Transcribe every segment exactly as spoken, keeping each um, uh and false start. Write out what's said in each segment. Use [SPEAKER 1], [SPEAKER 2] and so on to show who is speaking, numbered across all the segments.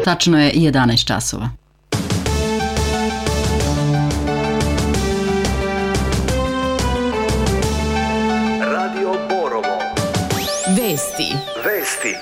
[SPEAKER 1] Tačno je jedanaest časova.
[SPEAKER 2] Radio Borovo.
[SPEAKER 3] Vesti.
[SPEAKER 2] Vesti.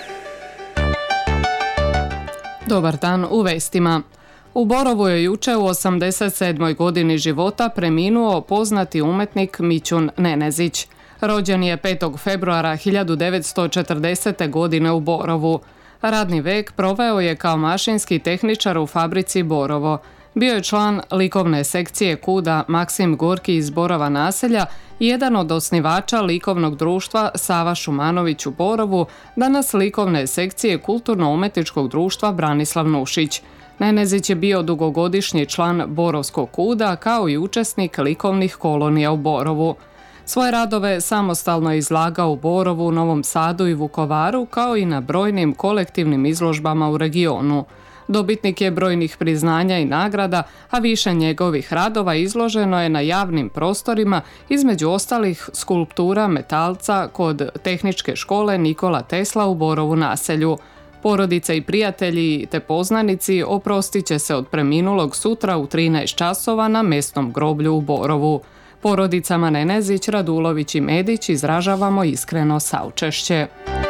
[SPEAKER 4] Dobar dan u vestima. U Borovu je juče u osamdeset sedmoj godini života preminuo poznati umetnik Mićun Nenezić. Rođen je petog februara hiljadu devetsto četrdesete. godine u Borovu. Radni vek proveo je kao mašinski tehničar u fabrici Borovo. Bio je član likovne sekcije KUD-a Maksim Gorki iz Borova naselja i jedan od osnivača likovnog društva Sava Šumanović u Borovu, danas likovne sekcije kulturno-umetničkog društva Branislav Nušić. Nenezić je bio dugogodišnji član Borovskog KUD-a kao i učesnik likovnih kolonija u Borovu. Svoje radove samostalno je izlagao u Borovu, Novom Sadu i Vukovaru, kao i na brojnim kolektivnim izložbama u regionu. Dobitnik je brojnih priznanja i nagrada, a više njegovih radova izloženo je na javnim prostorima, između ostalih skulptura metalca kod Tehničke škole Nikola Tesla u Borovu naselju. Porodica i prijatelji te poznanici oprostit će se od preminulog sutra u trinaest časova na mesnom groblju u Borovu. Porodicama Nenezić, Radulović i Medić izražavamo iskreno saučešće.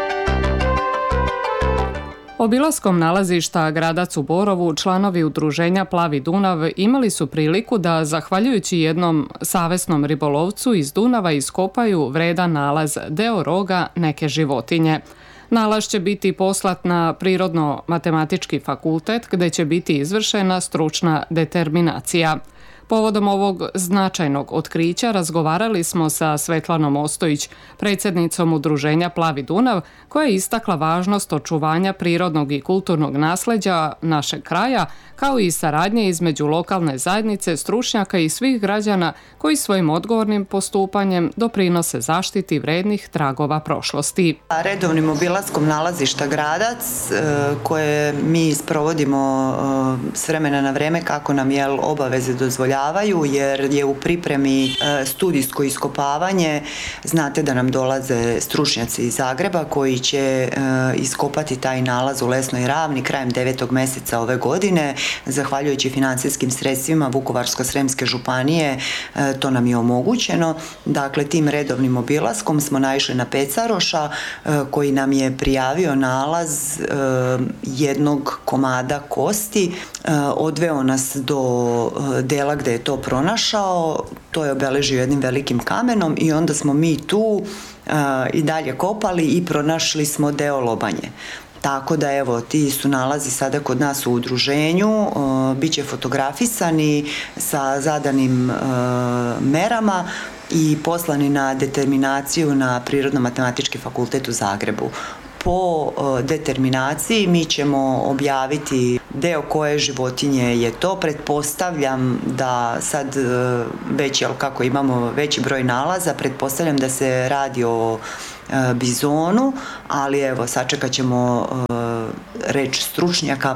[SPEAKER 4] Obilaskom nalazišta Gradac u Borovu članovi udruženja Plavi Dunav imali su priliku da, zahvaljujući jednom savesnom ribolovcu iz Dunava, iskopaju vredan nalaz deo roga neke životinje. Nalaz će biti poslat na Prirodno-matematički fakultet gde će biti izvršena stručna determinacija. Povodom ovog značajnog otkrića razgovarali smo sa Svetlanom Ostojić, predsjednicom udruženja Plavi Dunav, koja je istakla važnost očuvanja prirodnog i kulturnog nasleđa našeg kraja, kao i saradnje između lokalne zajednice, stručnjaka i svih građana koji svojim odgovornim postupanjem doprinose zaštiti vrednih tragova prošlosti.
[SPEAKER 5] Redovnim obilaskom nalazišta Gradac, koje mi sprovodimo s vremena na vreme kako nam je obaveze dozvoljavaju, jer je u pripremi studijsko iskopavanje. Znate da nam dolaze stručnjaci iz Zagreba koji će iskopati taj nalaz u Lesnoj ravni krajem devetog meseca ove godine. Zahvaljujući financijskim sredstvima Vukovarsko-sremske županije to nam je omogućeno. Dakle, tim redovnim obilaskom smo naišli na Pecaroša koji nam je prijavio nalaz jednog komada kosti. Odveo nas do dela gde je to pronašao, to je obeležio jednim velikim kamenom i onda smo mi tu i dalje kopali i pronašli smo deo lobanje. Tako da evo, ti su nalazi sada kod nas u udruženju, bit će fotografisani sa zadanim merama i poslani na determinaciju na Prirodno-matematički fakultet u Zagrebu. Po determinaciji mi ćemo objaviti deo koje životinje je to. Pretpostavljam da sad već, jel, kako imamo veći broj nalaza, pretpostavljam da se radi o bizonu, ali evo, sačekat ćemo reč stručnjaka.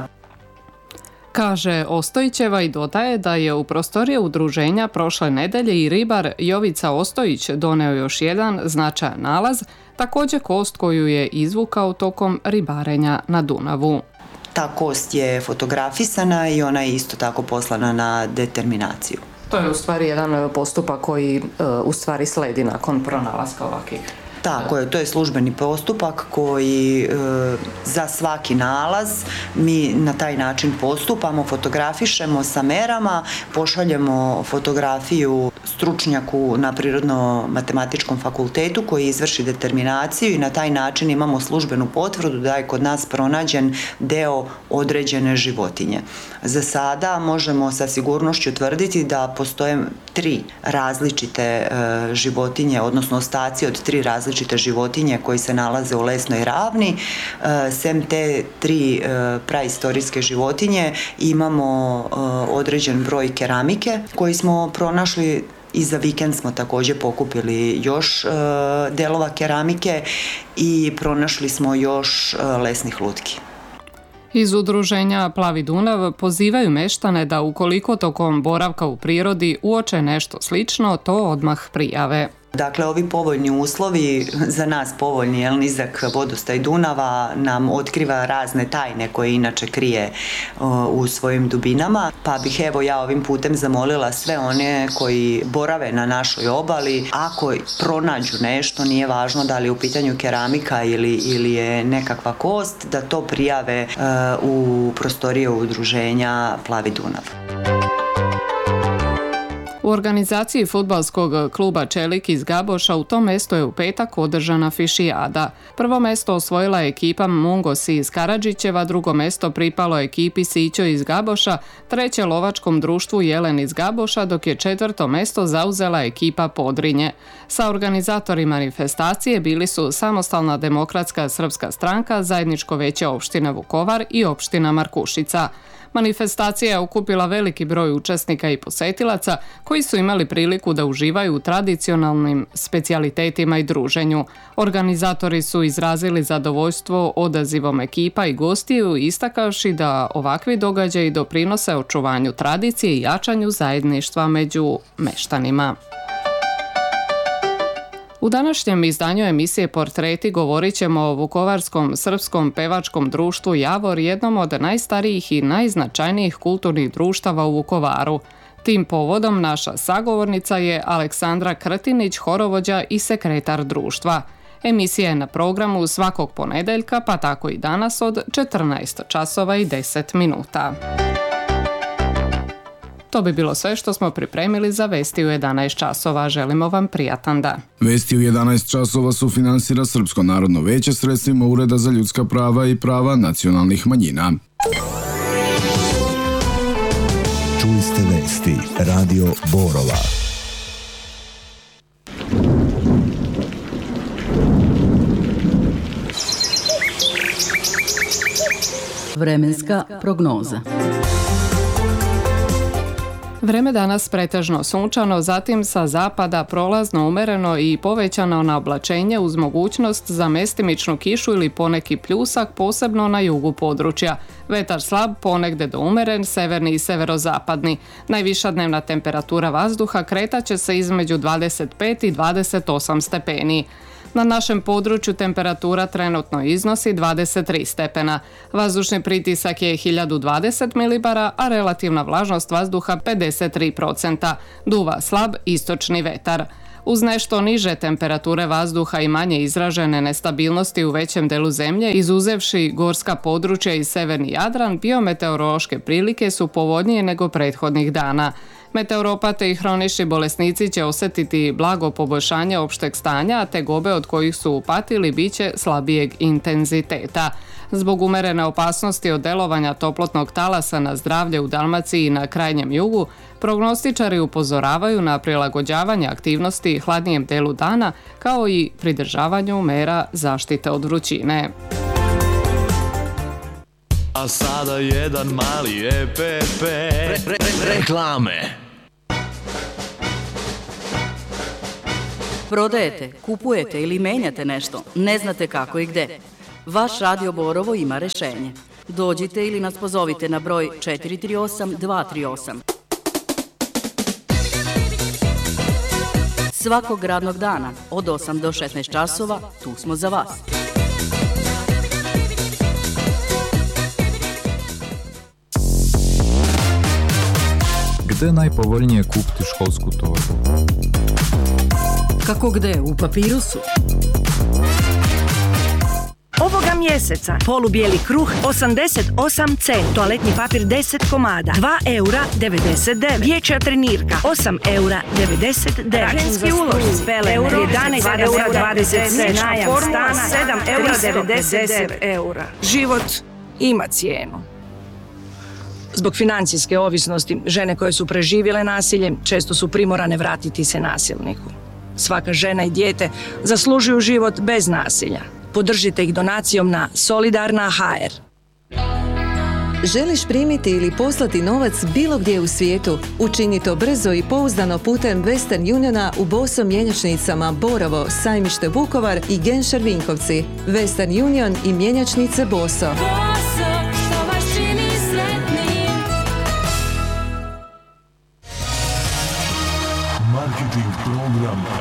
[SPEAKER 4] Kaže Ostojićeva i dodaje da je u prostorije udruženja prošle nedelje i ribar Jovica Ostojić doneo još jedan značajan nalaz, također kost koju je izvukao tokom ribarenja na Dunavu.
[SPEAKER 5] Ta kost je fotografisana i ona je isto tako poslana na determinaciju.
[SPEAKER 4] To je u stvari jedan postupak koji u stvari sledi nakon pronalaska ovakvih.
[SPEAKER 5] Tako je, to je službeni postupak koji e, za svaki nalaz mi na taj način postupamo, fotografišemo sa merama, pošaljemo fotografiju stručnjaku na Prirodno-matematičkom fakultetu koji izvrši determinaciju i na taj način imamo službenu potvrdu da je kod nas pronađen deo određene životinje. Za sada možemo sa sigurnošću tvrditi da postoje tri različite e, životinje, odnosno ostaci od tri različite različite životinje koji se nalaze u Lesnoj ravni. Sem te tri praistorijske životinje imamo određen broj keramike koji smo pronašli. I za vikend smo također pokupili još e, delova keramike i pronašli smo još e, lesnih lutki.
[SPEAKER 4] Iz udruženja Plavi Dunav pozivaju meštane da ukoliko tokom boravka u prirodi uoče nešto slično, to odmah prijave.
[SPEAKER 5] Dakle, ovi povoljni uslovi, za nas povoljni, jel, nizak vodostaj Dunava nam otkriva razne tajne koje inače krije o, u svojim dubinama, pa bih evo ja ovim putem zamolila sve one koji borave na našoj obali, ako pronađu nešto, nije važno da li je u pitanju keramika ili, ili je nekakva kost, da to prijave uh, u prostorije udruženja Plavi Dunav.
[SPEAKER 4] U organizaciji fudbalskog kluba Čelik iz Gaboša u tom mjestu je u petak održana fišijada. Prvo mjesto osvojila je ekipa Mungosi iz Karadžićeva, drugo mjesto pripalo ekipi Sićo iz Gaboša, treće lovačkom društvu Jelen iz Gaboša, dok je četvrto mjesto zauzela ekipa Podrinje. Sa organizatori manifestacije bili su Samostalna demokratska srpska stranka, Zajedničko veće opštine Vukovar i opština Markušica. Manifestacija je okupila veliki broj učesnika i posetilaca koji su imali priliku da uživaju u tradicionalnim specijalitetima i druženju. Organizatori su izrazili zadovoljstvo odazivom ekipa i gostiju, istakavši da ovakvi događaji doprinose očuvanju tradicije i jačanju zajedništva među meštanima. U današnjem izdanju emisije Portreti govorit ćemo o vukovarskom srpskom pevačkom društvu Javor, jednom od najstarijih i najznačajnijih kulturnih društava u Vukovaru. Tim povodom naša sagovornica je Aleksandra Krtinić, horovođa i sekretar društva. Emisija je na programu svakog ponedeljka, pa tako i danas od četrnaest časova i deset minuta. To bi bilo sve što smo pripremili za Vesti u jedanaest časova. Želimo vam prijatan dan.
[SPEAKER 6] Vesti u jedanaest časova sufinansira Srpsko narodno veće sredstvima Ureda za ljudska prava i prava nacionalnih manjina.
[SPEAKER 7] Čuli ste vesti Radio Borova.
[SPEAKER 1] Vremenska prognoza.
[SPEAKER 4] Vreme danas pretežno sunčano, zatim sa zapada prolazno umereno i povećano na oblačenje uz mogućnost za mestimičnu kišu ili poneki pljusak, posebno na jugu područja. Vetar slab, ponegde do umeren, severni i severozapadni. Najviša dnevna temperatura vazduha kretaće se između dvadeset pet i dvadeset osam stepeni. Na našem području temperatura trenutno iznosi dvadeset tri stepena. Vazdušni pritisak je hiljadu dvadeset milibara, a relativna vlažnost vazduha pedeset tri posto. Duva slab istočni vetar. Uz nešto niže temperature vazduha i manje izražene nestabilnosti u većem delu zemlje, izuzevši gorska područja i severni Jadran, biometeorološke prilike su povoljnije nego prethodnih dana. Meteoropate i hronični bolesnici će osjetiti blago poboljšanje opšteg stanja, a tegobe od kojih su patili bit će slabijeg intenziteta. Zbog umerene opasnosti od delovanja toplotnog talasa na zdravlje u Dalmaciji i na krajnjem jugu, prognostičari upozoravaju na prilagođavanje aktivnosti hladnijem delu dana, kao i pridržavanju mera zaštite od vrućine.
[SPEAKER 8] A sada jedan mali E P P. Re, re, re, reklame.
[SPEAKER 9] Prodajete, kupujete ili menjate nešto, ne znate kako i gde. Vaš Radio Borovo ima rešenje. Dođite ili nas pozovite na broj četiri tri osam dva tri osam. Svakog radnog dana od osam do šesnaest časova tu smo za vas.
[SPEAKER 10] Gde najpovoljnije kupiti školsku torbu?
[SPEAKER 1] Kako gde? U Papirusu?
[SPEAKER 11] Ovoga mjeseca polubijeli kruh osamdeset osam centi, toaletni papir deset komada, dva eura devedeset devet, dječja trenirka osam eura devedeset devet, ženski ulošci euro jedanaest eura dvadeset sedam, najam stana sedam eura devedeset devet eura. Život ima cijenu. Zbog financijske ovisnosti, žene koje su preživjele nasilje često su primorane vratiti se nasilniku. Svaka žena i dijete zaslužuju život bez nasilja. Podržite ih donacijom na Solidarna точка ха ер.
[SPEAKER 12] Želiš primiti ili poslati novac bilo gdje u svijetu? Učini to brzo i pouzdano putem Western Uniona u Boso mjenjačnicama Borovo, Sajmište Vukovar i Genšar Vinkovci. Western Union i mjenjačnice Boso.
[SPEAKER 13] Marketing program